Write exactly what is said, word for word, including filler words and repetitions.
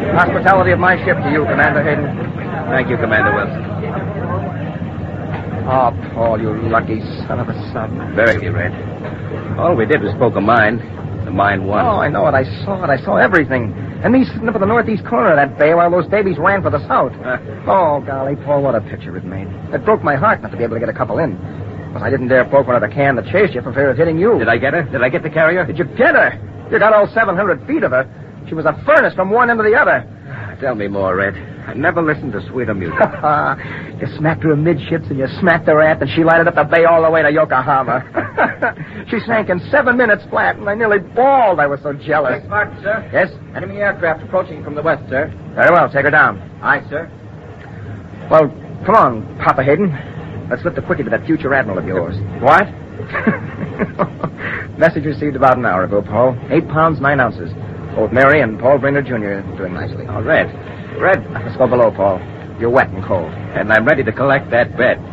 Hospitality of my ship to you, Commander Hayden. Thank you, Commander Wilson. Oh, Paul, you lucky son of a son. Very, Red. All we did was poke a mine. The mine won. Oh, I know it. I saw it. I saw everything. And me sitting up in the northeast corner of that bay while those babies ran for the south. Uh, oh, golly, Paul, what a picture it made. It broke my heart not to be able to get a couple in. But I didn't dare poke one of the can that chased you for fear of hitting you. Did I get her? Did I get the carrier? Did you get her? You got all seven hundred feet of her. She was a furnace from one end to the other. Tell me more, Red. I never listened to sweeter music. You smacked her amidships and you smacked her aft, and she lighted up the bay all the way to Yokohama. She sank in seven minutes flat, and I nearly bawled. I was so jealous. Beg pardon, sir. Yes? Enemy aircraft approaching from the west, sir. Very well. Take her down. Aye, sir. Well, come on, Papa Hayden. Let's slip the quickie to that future admiral of yours. What? Message received about an hour ago, Paul. Eight pounds, nine ounces. Both Mary and Paul Bringer Junior are doing nicely. Oh, Red. Red. Let's go below, Paul. You're wet and cold. And I'm ready to collect that bet.